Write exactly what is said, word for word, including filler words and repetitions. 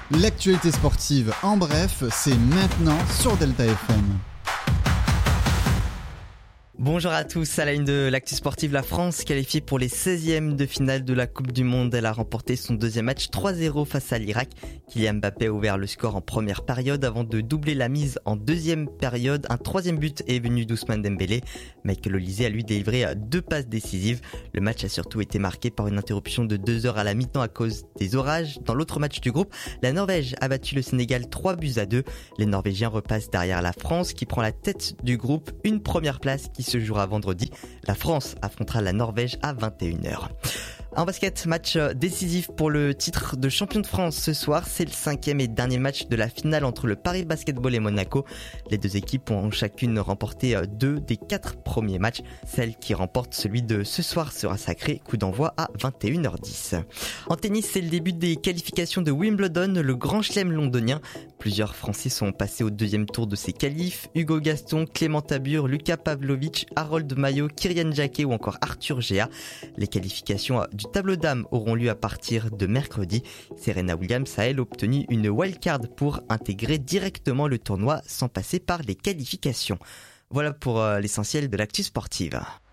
L'actualité sportive en bref, c'est maintenant sur Delta F M. Bonjour à tous, à la une de l'actu sportive, la France qualifiée pour les seizièmes de finale de la Coupe du Monde. Elle a remporté son deuxième match trois zéro face à l'Irak. Kylian Mbappé a ouvert le score en première période avant de doubler la mise en deuxième période. Un troisième but est venu d'Ousmane Dembélé. Michael Olise a lui délivré deux passes décisives. Le match a surtout été marqué par une interruption de deux heures à la mi-temps à cause des orages. Dans l'autre match du groupe, la Norvège a battu le Sénégal trois buts à deux. Les Norvégiens repassent derrière la France qui prend la tête du groupe. Une première place qui se jouera vendredi. La France affrontera la Norvège à vingt et une heures. En basket, match décisif pour le titre de champion de France ce soir. C'est le cinquième et dernier match de la finale entre le Paris Basketball et Monaco. Les deux équipes ont chacune remporté deux des quatre premiers matchs. Celle qui remporte celui de ce soir sera sacrée. Coup d'envoi à vingt et une heures dix. En tennis, c'est le début des qualifications de Wimbledon, le grand chelem londonien. Plusieurs Français sont passés au deuxième tour de ces qualifs. Hugo Gaston, Clément Tabur, Lucas Pavlovic, Harold Maillot, Kyrian Jacquet ou encore Arthur Géa. Les qualifications du tableau dames auront lieu à partir de mercredi. Serena Williams a elle obtenu une wildcard pour intégrer directement le tournoi sans passer par les qualifications. Voilà pour l'essentiel de l'actu sportive.